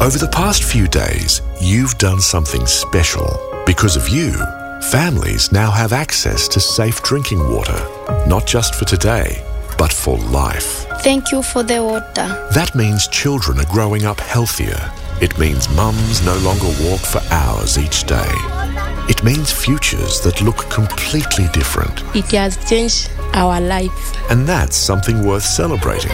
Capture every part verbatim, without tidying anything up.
Over the past few days, you've done something special. Because of you, families now have access to safe drinking water, not just for today, but for life. Thank you for the water. That means children are growing up healthier. It means mums no longer walk for hours each day. It means futures that look completely different. It has changed our life. And that's something worth celebrating.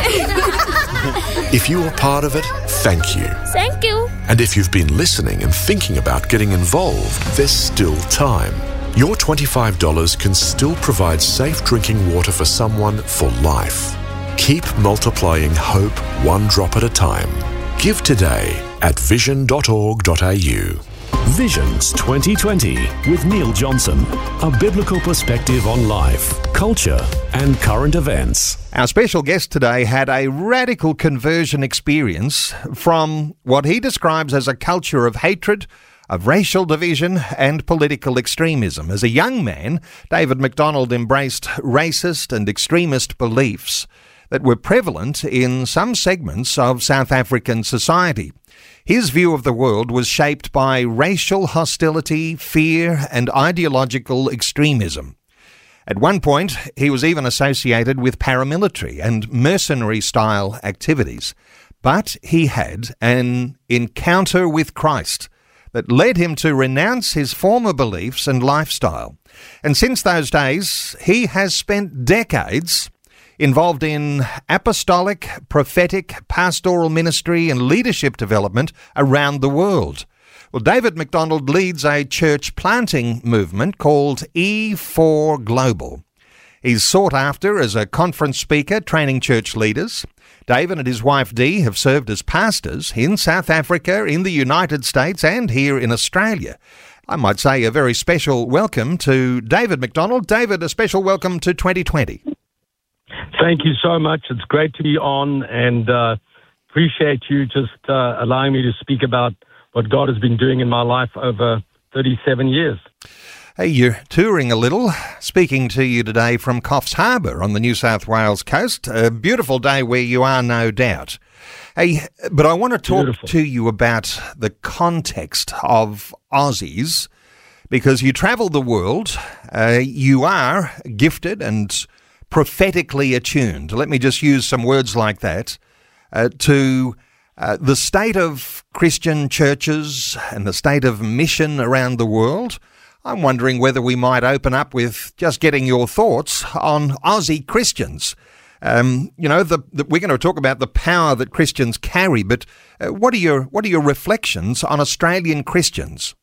If you are part of it, thank you. Thank you. And if you've been listening and thinking about getting involved, there's still time. Your twenty-five dollars can still provide safe drinking water for someone for life. Keep multiplying hope one drop at a time. Give today at vision dot org dot a u. Visions twenty twenty with Neil Johnson. A biblical perspective on life, culture and current events. Our special guest today had a radical conversion experience from what he describes as a culture of hatred, of racial division and political extremism. As a young man, David McDonald embraced racist and extremist beliefs that were prevalent in some segments of South African society. His view of the world was shaped by racial hostility, fear, and ideological extremism. At one point, he was even associated with paramilitary and mercenary-style activities. But he had an encounter with Christ that led him to renounce his former beliefs and lifestyle. And since those days, he has spent decades involved in apostolic, prophetic, pastoral ministry and leadership development around the world. Well, David McDonald leads a church planting movement called E four Global. He's sought after as a conference speaker training church leaders. David and his wife Dee have served as pastors in South Africa, in the United States and here in Australia. I might say a very special welcome to David McDonald. David, a special welcome to twenty twenty. Thank you so much. It's great to be on and uh, appreciate you just uh, allowing me to speak about what God has been doing in my life over thirty-seven years. Hey, you're touring a little, speaking to you today from Coffs Harbour on the New South Wales coast. A beautiful day where you are, no doubt. Hey, but I want to talk Beautiful. to you about the context of Aussies, because you travel the world, uh, you are gifted and prophetically attuned, let me just use some words like that, uh, to uh, the state of Christian churches and the state of mission around the world. I'm wondering whether we might open up with just getting your thoughts on Aussie Christians. Um, you know, the, the, we're going to talk about the power that Christians carry, but uh, what are your what are your reflections on Australian Christians?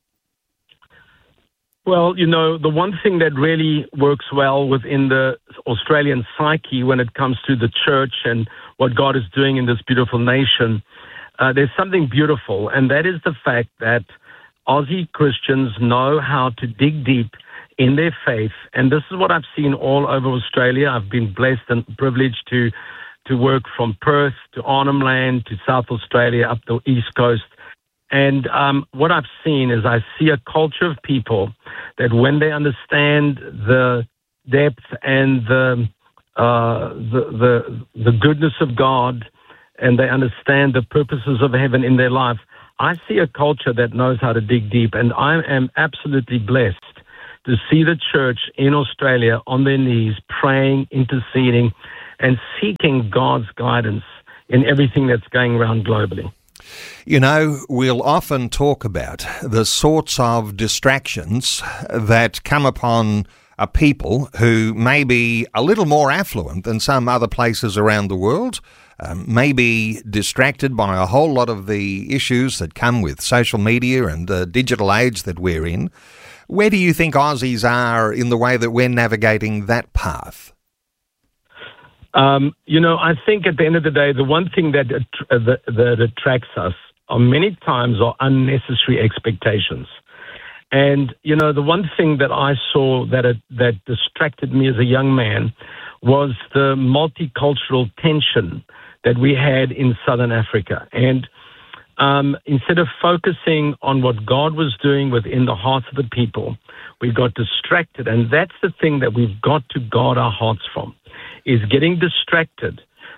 Well, you know, the one thing that really works well within the Australian psyche when it comes to the church and what God is doing in this beautiful nation, uh, there's something beautiful, and that is the fact that Aussie Christians know how to dig deep in their faith. And this is what I've seen all over Australia. I've been blessed and privileged to, to work from Perth to Arnhem Land to South Australia up the East Coast. And um, what I've seen is I see a culture of people that when they understand the depth and the, uh, the the the goodness of God, and they understand the purposes of heaven in their life, I see a culture that knows how to dig deep. And I am absolutely blessed to see the church in Australia on their knees, praying, interceding, and seeking God's guidance in everything that's going around globally. You know, we'll often talk about the sorts of distractions that come upon a people who may be a little more affluent than some other places around the world, um, may be distracted by a whole lot of the issues that come with social media and the digital age that we're in. Where do you think Aussies are in the way that we're navigating that path? Um, you know, I think at the end of the day, the one thing that, uh, that, that attracts us are many times are unnecessary expectations. And, you know, the one thing that I saw that it, that distracted me as a young man was the multicultural tension that we had in Southern Africa. And um, instead of focusing on what God was doing within the hearts of the people, we got distracted. And that's the thing that we've got to guard our hearts from, is getting distracted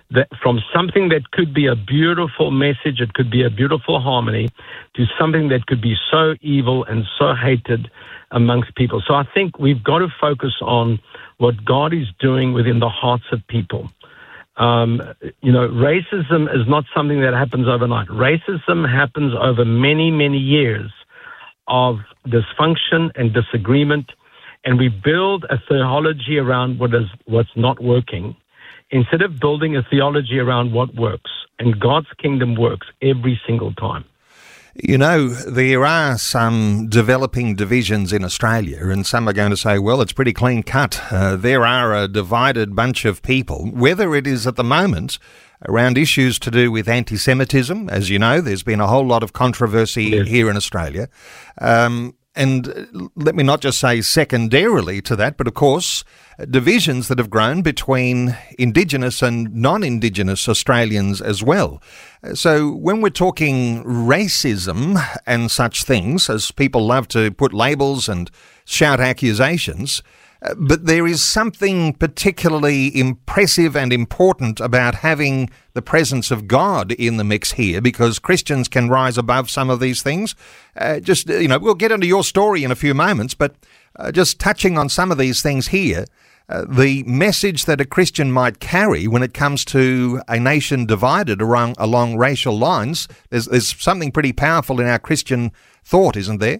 that from something that could be a beautiful message, it could be a beautiful harmony, to something that could be so evil and so hated amongst people. So I think we've got to focus on what God is doing within the hearts of people. Um, you know, racism is not something that happens overnight. Racism happens over many, many years of dysfunction and disagreement, and we build a theology around what is what's not working, instead of building a theology around what works. And God's kingdom works every single time. You know, there are some developing divisions in Australia, and some are going to say, well, it's pretty clean cut. Uh, there are a divided bunch of people, whether it is at the moment around issues to do with anti-Semitism. As you know, there's been a whole lot of controversy yes. here in Australia. Um, and let me not just say secondarily to that, but of course, divisions that have grown between Indigenous and non-Indigenous Australians as well. So when we're talking racism and such things, as people love to put labels and shout accusations, but there is something particularly impressive and important about having the presence of God in the mix here, because Christians can rise above some of these things. Uh, just, you know, we'll get into your story in a few moments, but uh, just touching on some of these things here, uh, the message that a Christian might carry when it comes to a nation divided around, along racial lines, there's, there's something pretty powerful in our Christian thought, isn't there?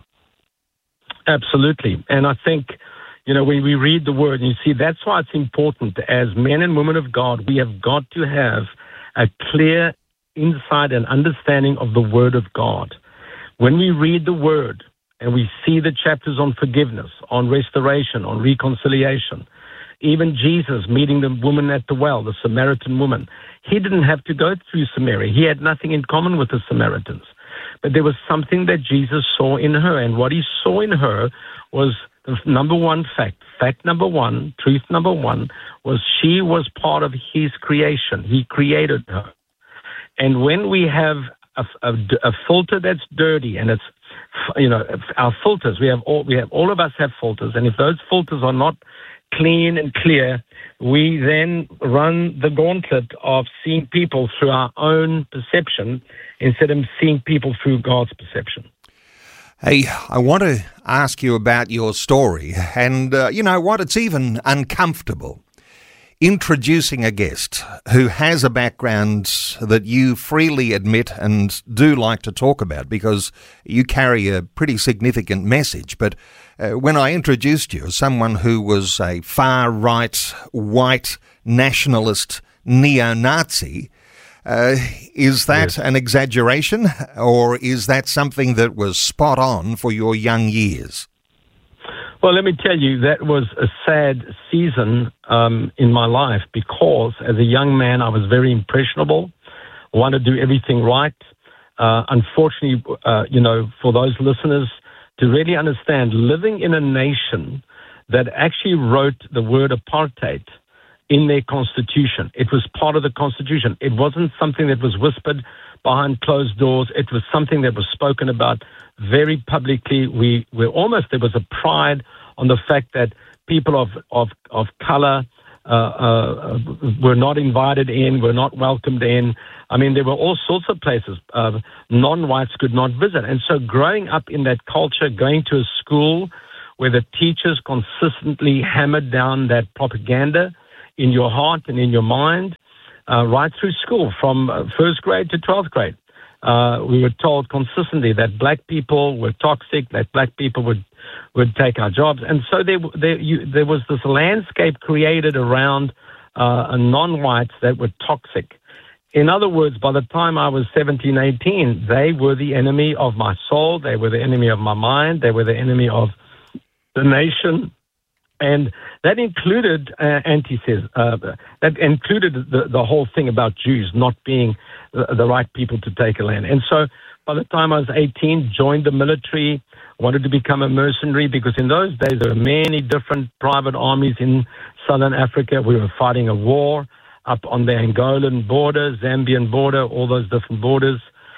Absolutely. And I think, you know, when we read the word, and you see, that's why it's important as men and women of God, we have got to have a clear insight and understanding of the word of God. When we read the word and we see the chapters on forgiveness, on restoration, on reconciliation, even Jesus meeting the woman at the well, the Samaritan woman, he didn't have to go through Samaria. He had nothing in common with the Samaritans. But there was something that Jesus saw in her, and what he saw in her was the number one fact. Fact number one, truth number one, was she was part of his creation. He created her. And when we have a, a, a filter that's dirty, and it's, you know, our filters, we have all, we have, all of us have filters, and if those filters are not clean and clear, we then run the gauntlet of seeing people through our own perception instead of seeing people through God's perception. Hey, I want to ask you about your story, and uh, you know what, it's even uncomfortable introducing a guest who has a background that you freely admit and do like to talk about, because you carry a pretty significant message. But uh, when I introduced you as someone who was a far-right, white, nationalist, neo-Nazi, Uh, is that yes. an exaggeration, or is that something that was spot on for your young years? Well, let me tell you, that was a sad season um, in my life, because as a young man, I was very impressionable, wanted to do everything right. Uh, unfortunately, uh, you know, for those listeners to really understand, living in a nation that actually wrote the word apartheid in their constitution. It was part of the constitution. It wasn't something that was whispered behind closed doors. It was something that was spoken about very publicly. We were almost, there was a pride on the fact that people of, of, of color uh, uh, were not invited in, were not welcomed in. I mean, there were all sorts of places uh, non-whites could not visit. And so growing up in that culture, going to a school where the teachers consistently hammered down that propaganda in your heart and in your mind, uh, right through school, from uh, first grade to twelfth grade. Uh, we were told consistently that black people were toxic, that black people would would take our jobs. And so there, there, you, there was this landscape created around uh, non-whites that were toxic. In other words, by the time I was seventeen, eighteen, they were the enemy of my soul, they were the enemy of my mind, they were the enemy of the nation. And that included uh, anti-Semitism. Uh, that included the, the whole thing about Jews not being the, the right people to take a land. And so by the time I was eighteen, joined the military, wanted to become a mercenary, because in those days there were many different private armies in southern Africa. We were fighting a war up on the Angolan border, Zambian border, all those different borders.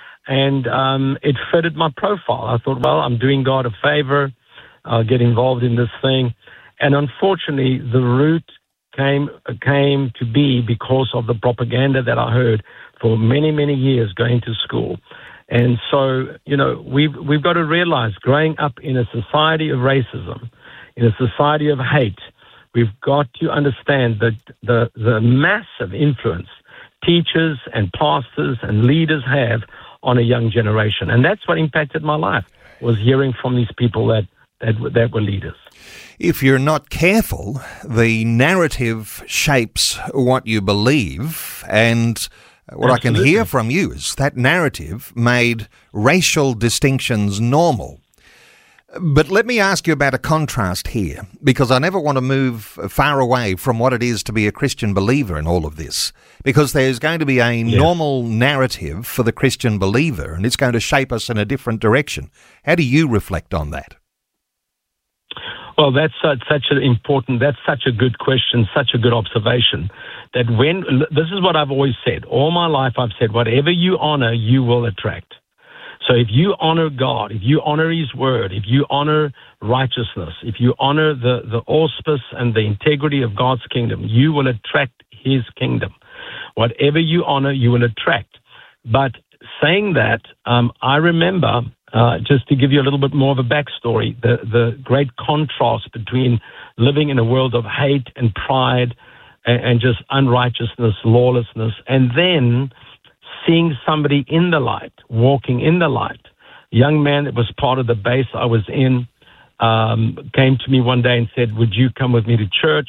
And um, it fitted my profile. I thought, well, I'm doing God a favor. I'll get involved in this thing. And unfortunately, the route came came to be because of the propaganda that I heard for many, many years going to school. And so, you know, we've, we've got to realize growing up in a society of racism, in a society of hate, we've got to understand that the, the massive influence teachers and pastors and leaders have on a young generation. And that's what impacted my life, was hearing from these people that, that, that were leaders. If you're not careful, the narrative shapes what you believe, and what Absolutely. I can hear from you is that narrative made racial distinctions normal. But let me ask you about a contrast here, because I never want to move far away from what it is to be a Christian believer in all of this, because there's going to be a yeah. normal narrative for the Christian believer, and it's going to shape us in a different direction. How do you reflect on that? Well, that's uh, such an important, that's such a good question, such a good observation, that when, this is what I've always said, all my life I've said, whatever you honor, you will attract. So if you honor God, if you honor His Word, if you honor righteousness, if you honor the, the auspice and the integrity of God's kingdom, you will attract His kingdom. Whatever you honor, you will attract. But saying that, um, I remember... Uh, just to give you a little bit more of a backstory, the, the great contrast between living in a world of hate and pride and, and just unrighteousness, lawlessness, and then seeing somebody in the light, walking in the light. A young man that was part of the base I was in um, came to me one day and said, would you come with me to church?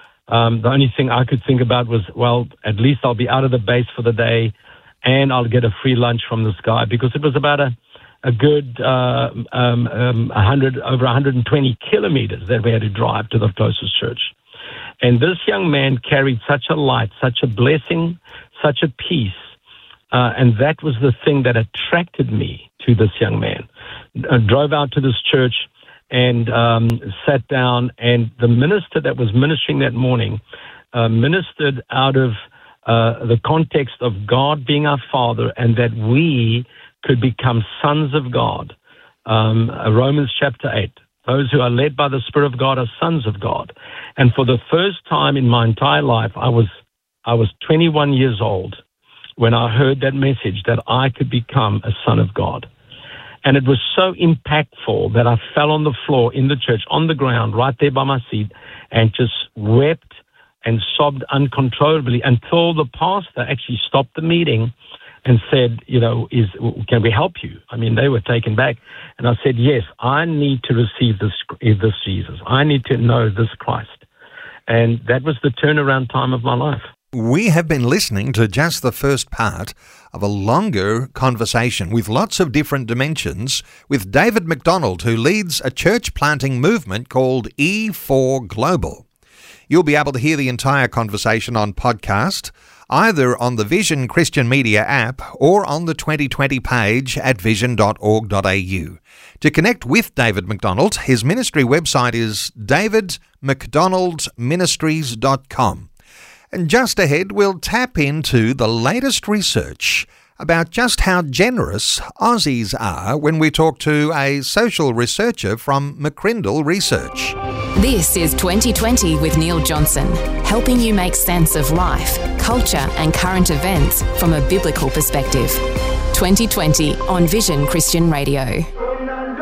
Um, the only thing I could think about was, well, at least I'll be out of the base for the day and I'll get a free lunch from this guy, because it was about a a good uh, um, um, one hundred, over one hundred twenty kilometers that we had to drive to the closest church. And this young man carried such a light, such a blessing, such a peace, uh, and that was the thing that attracted me to this young man. I drove out to this church and um, sat down, and the minister that was ministering that morning uh, ministered out of uh, the context of God being our Father, and that we could become sons of God. Um, Romans chapter eight. Those who are led by the Spirit of God are sons of God. And for the first time in my entire life, I was I was twenty-one years old when I heard that message that I could become a son of God. And it was so impactful that I fell on the floor in the church, on the ground, right there by my seat, and just wept and sobbed uncontrollably until the pastor actually stopped the meeting and said, you know, is can we help you? I mean, they were taken back. And I said, yes, I need to receive this, this Jesus. I need to know this Christ. And that was the turnaround time of my life. We have been listening to just the first part of a longer conversation with lots of different dimensions with David McDonald, who leads a church planting movement called E four Global. You'll be able to hear the entire conversation on podcast, either on the Vision Christian Media app or on the twenty twenty page at vision dot org dot a u. To connect with David McDonald, his ministry website is david mcdonald ministries dot com. And just ahead, we'll tap into the latest research about just how generous Aussies are when we talk to a social researcher from McCrindle Research. This is twenty twenty with Neil Johnson, helping you make sense of life, culture and current events from a biblical perspective. twenty twenty on Vision Christian Radio.